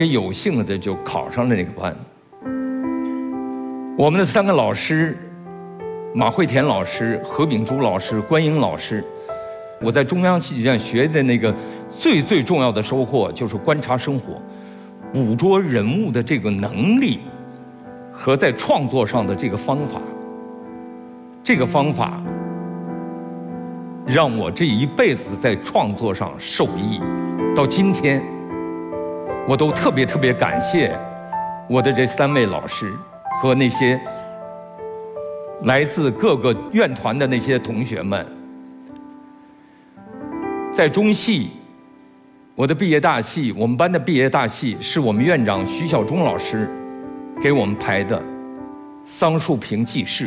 有幸的就考上了那个班。我们的3个老师，马慧田老师、何炳珠老师、关英老师，我在中央戏剧院学的那个最重要的收获就是观察生活，捕捉人物的这个能力和在创作上的这个方法。这个方法让我这一辈子在创作上受益，到今天我都特别感谢我的这3位老师和那些来自各个院团的那些同学们。在中戏，我的毕业大戏，我们班的毕业大戏是我们院长徐晓忠老师给我们排的《桑树坪记事》。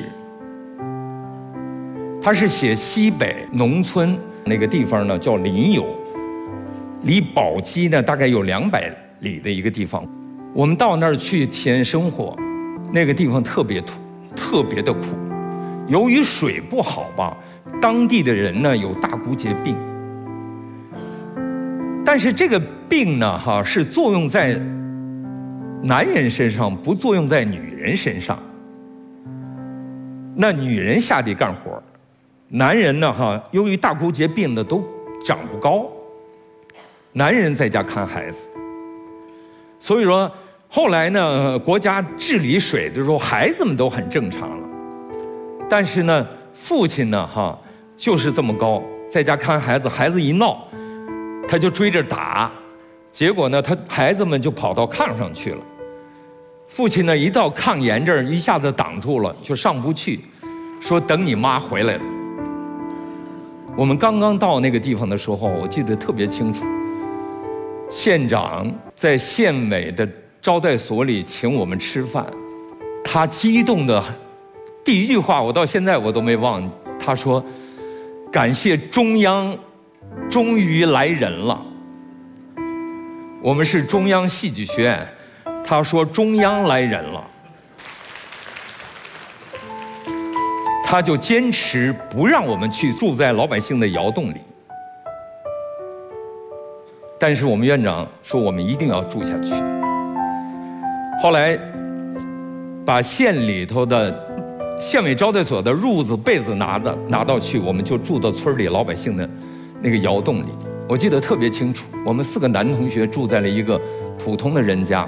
他是写西北农村那个地方呢，叫临友，离宝鸡呢大概有200里的一个地方。我们到那儿去体验生活，那个地方特别土，特别的苦。由于水不好吧，当地的人呢有大骨节病。但是这个病呢，是作用在男人身上，不作用在女人身上。那女人下地干活，男人呢，由于大骨节病的都长不高，男人在家看孩子。所以说，后来呢，国家治理水的时候，孩子们都很正常了。但是呢，父亲呢，就是这么高，在家看孩子，孩子一闹，他就追着打，结果呢，孩子们就跑到炕上去了。父亲呢，一到炕沿这儿，一下子挡住了，就上不去，说等你妈回来了。我们刚刚到那个地方的时候，我记得特别清楚，县长在县委的招待所里请我们吃饭，他激动的第一句话，我到现在我都没忘，他说：“感谢中央，终于来人了。”我们是中央戏剧学院，他说中央来人了，他就坚持不让我们去住在老百姓的窑洞里。但是我们院长说我们一定要住下去。后来把县里头的县委招待所的褥子被子拿到去，我们就住到村里老百姓的那个窑洞里。我记得特别清楚，我们4个男同学住在了一个普通的人家。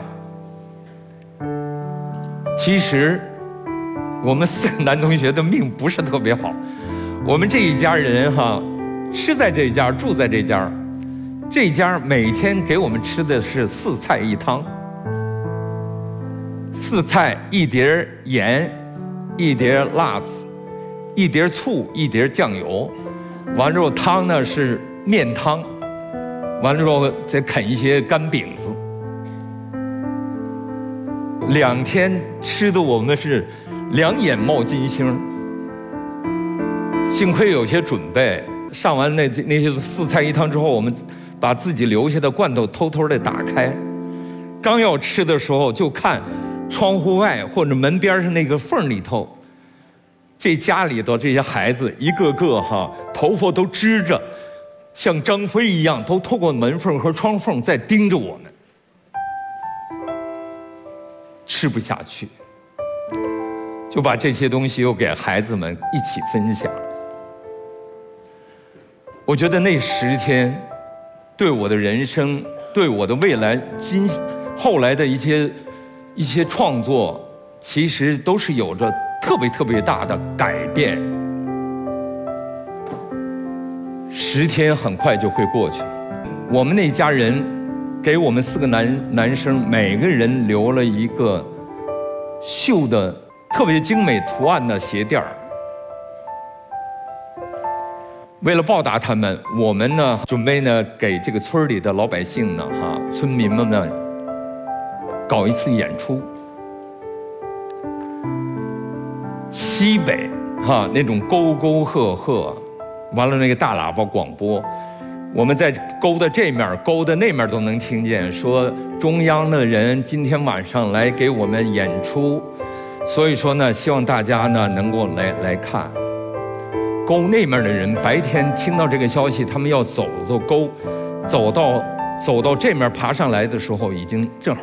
其实我们4个男同学的命不是特别好，我们这一家人吃在这家，住在这家，这家每天给我们吃的是4菜1汤，4菜1碟盐，1碟辣子，1碟醋，1碟酱油，完了之后汤呢是面汤，完了之后再啃一些干饼子。2天吃的我们是2眼冒金星。幸亏有些准备，上完那些4菜1汤之后，我们把自己留下的罐头偷偷的打开，刚要吃的时候就看窗户外或者门边上那个缝里头，这家里头这些孩子一个个头发都支着，像张飞一样，都透过门缝和窗缝在盯着我们。吃不下去，就把这些东西又给孩子们一起分享。我觉得那10天对我的人生，对我的未来后来的一些创作，其实都是有着特别大的改变。10天很快就会过去，我们那家人给我们4个男生每个人留了一个绣的特别精美图案的鞋垫儿。为了报答他们，我们呢准备呢给这个村里的老百姓呢村民们呢搞一次演出。西北那种沟沟壑壑，完了那个大喇叭广播，我们在沟的这面沟的那面都能听见，说中央的人今天晚上来给我们演出，所以说呢希望大家呢能够来看。沟那面的人白天听到这个消息，他们要走沟，走到这面爬上来的时候，已经正好